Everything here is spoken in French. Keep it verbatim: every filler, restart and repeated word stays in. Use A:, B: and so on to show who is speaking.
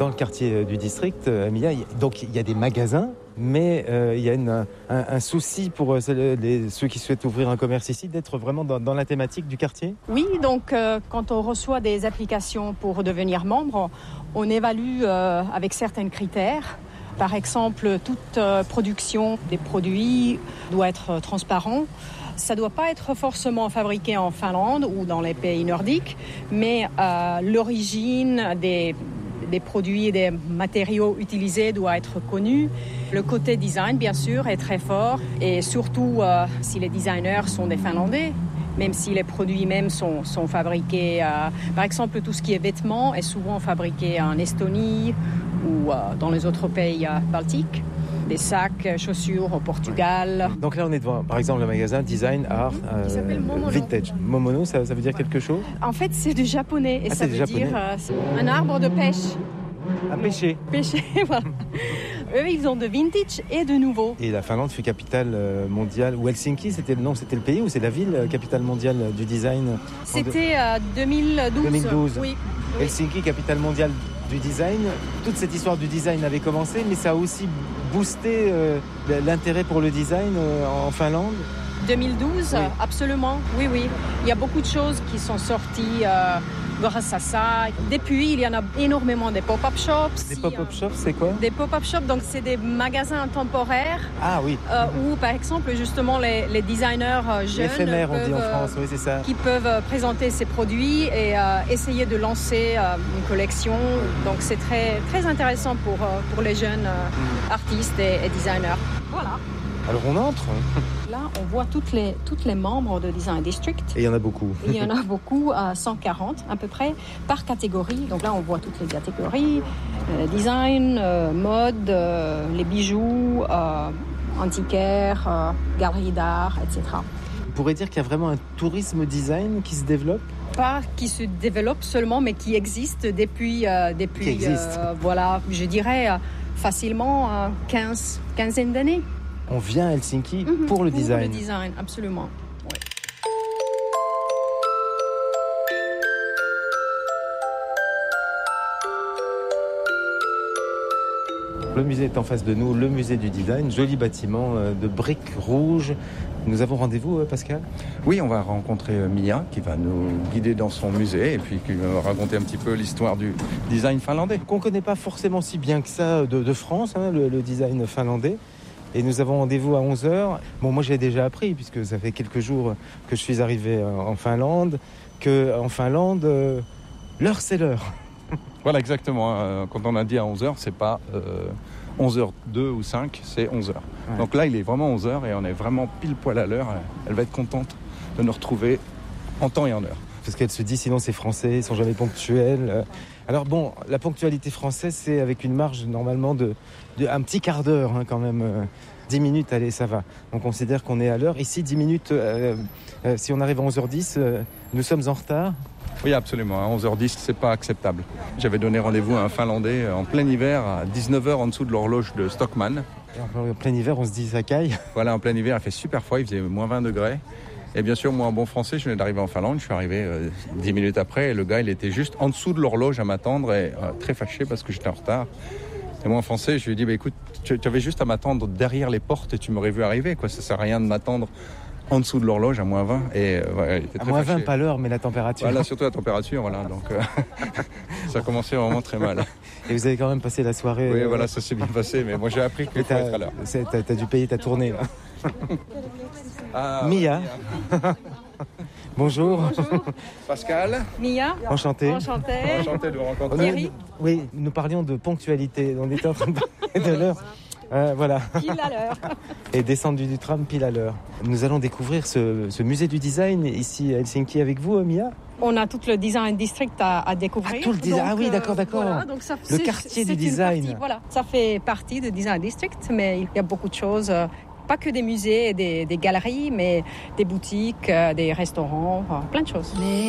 A: dans le quartier du district, Mia, donc il y a des magasins, mais euh, il y a une, un, un souci pour les, ceux qui souhaitent ouvrir un commerce ici, d'être vraiment dans, dans la thématique du quartier.
B: Oui, donc euh, quand on reçoit des applications pour devenir membre, on évalue euh, avec certains critères. Par exemple, toute euh, production des produits doit être transparent. Ça ne doit pas être forcément fabriqué en Finlande ou dans les pays nordiques, mais euh, l'origine des, des produits et des matériaux utilisés doit être connue. Le côté design, bien sûr, est très fort, et surtout euh, si les designers sont des Finlandais, même si les produits mêmes sont, sont fabriqués. Euh, par exemple, tout ce qui est vêtements est souvent fabriqué en Estonie ou euh, dans les autres pays euh, baltiques. Des sacs, chaussures au Portugal.
A: Donc là, on est devant, par exemple, le magasin Design Art
B: euh, qui s'appelle Momono.
A: Vintage. Momono, ça, ça veut dire quelque chose?
B: En fait, c'est du japonais et
A: ah,
B: ça veut
A: japonais.
B: dire euh, c'est un arbre de pêche.
A: À pêcher.
B: Pêcher, voilà. Eux, ils ont de vintage et de nouveau.
A: Et la Finlande fut capitale mondiale, ou Helsinki, c'était le nom, c'était le pays ou c'est la ville capitale mondiale du design?
B: C'était euh, deux mille douze.
A: deux mille douze.
B: Oui.
A: Helsinki, capitale mondiale du design. Toute cette histoire du design avait commencé, mais ça a aussi boosté euh, l'intérêt pour le design euh, en Finlande.
B: deux mille douze,
A: oui.
B: Absolument, oui, oui. Il y a beaucoup de choses qui sont sorties euh, grâce à ça. Depuis, il y en a énormément des pop-up shops.
A: Des pop-up shops, c'est quoi?
B: Des pop-up shops, donc c'est des magasins temporaires.
A: Ah oui.
B: Euh, où, par exemple, justement, les, les designers jeunes
A: L'éphémère, on dit en
B: euh,
A: France, oui, c'est ça.
B: Qui peuvent présenter ces produits et euh, essayer de lancer euh, une collection. Donc c'est très, très intéressant pour, euh, pour les jeunes euh, mmh. artistes et, et designers. Voilà.
A: Alors on entre.
B: Là, on voit toutes les, toutes les membres de Design District.
A: Et il y en a beaucoup.
B: Il y en a beaucoup, à cent quarante à peu près, par catégorie. Donc là, on voit toutes les catégories. Euh, design, euh, mode, euh, les bijoux, euh, antiquaires, euh, galeries d'art, et cetera.
A: On pourrait dire qu'il y a vraiment un tourisme design qui se développe?
B: Pas qui se développe seulement, mais qui existe depuis, euh, depuis
A: qui existe.
B: Euh, voilà, je dirais euh, facilement euh, quinze, quinzaine d'années.
A: On vient à Helsinki
B: mmh,
A: pour le
B: pour
A: design.
B: Pour le design, absolument. Ouais.
A: Le musée est en face de nous, le musée du design, joli bâtiment de briques rouges. Nous avons rendez-vous, Pascal?
C: Oui, on va rencontrer Mia qui va nous guider dans son musée et puis qui va raconter un petit peu l'histoire du design finlandais.
A: Qu'on ne connaît pas forcément si bien que ça de, de France, hein, le, le design finlandais. Et nous avons rendez-vous à onze heures. Bon, moi, j'ai déjà appris, puisque ça fait quelques jours que je suis arrivé en Finlande, qu'en Finlande, euh, l'heure, c'est l'heure.
C: Voilà, exactement. Quand on a dit à onze heures, c'est pas euh, onze heures deux ou cinq, c'est onze heures. Ouais. Donc là, il est vraiment onze heures et on est vraiment pile poil à l'heure. Elle va être contente de nous retrouver en temps et en heure.
A: Parce qu'elle se dit, sinon c'est français, ils sont jamais ponctuels. Alors bon, la ponctualité française, c'est avec une marge normalement de, de un petit quart d'heure hein, quand même. dix minutes, allez, ça va. On considère qu'on est à l'heure. Ici, dix minutes, euh, euh, si on arrive à onze heures dix, euh, nous sommes en retard.
C: Oui, absolument. À onze heures dix, c'est pas acceptable. J'avais donné rendez-vous à un Finlandais en plein hiver, à dix-neuf heures en dessous de l'horloge de Stockmann.
A: Et en plein hiver, on se dit ça caille.
C: Voilà, en plein hiver, il fait super froid, il faisait moins vingt degrés. Et bien sûr, moi, en bon français, je venais d'arriver en Finlande. Je suis arrivé euh, dix minutes après et le gars, il était juste en dessous de l'horloge à m'attendre et euh, très fâché parce que j'étais en retard. Et moi, en français, je lui ai dit, bah, écoute, tu, tu avais juste à m'attendre derrière les portes et tu m'aurais vu arriver, quoi. Ça sert à rien de m'attendre en dessous de l'horloge à moins vingt. Et, euh, ouais, il était très
A: à moins
C: fâché.
A: vingt, pas l'heure, mais la température.
C: Voilà, surtout la température, voilà. Donc, euh, ça a commencé vraiment très mal.
A: Et vous avez quand même passé la soirée.
C: Oui,
A: euh...
C: voilà, ça s'est bien passé, mais moi, j'ai appris qu'il faut être à l'heure.
A: T'as, t'as dû payer ta tournée, là.
C: Ah,
A: Mia.
C: Ouais, Mia.
A: Bonjour.
B: Bonjour.
C: Pascal.
B: Mia.
A: Enchanté.
B: Enchanté.
C: Enchanté de vous rencontrer.
B: Thierry.
A: Oui, nous parlions de ponctualité. On était en train de parler de l'heure. Euh, voilà.
B: Pile à l'heure.
A: Et descendu du tram pile à l'heure. Nous allons découvrir ce, ce musée du design ici à Helsinki avec vous, Mia.
B: On a tout le design district à, à découvrir.
A: Ah, tout le design. Ah oui, d'accord, d'accord.
B: Voilà, donc ça,
A: le quartier du design.
B: Partie, voilà, ça fait partie du design district, mais il y a beaucoup de choses. Pas que des musées et des, des galeries, mais des boutiques, des restaurants, plein de choses.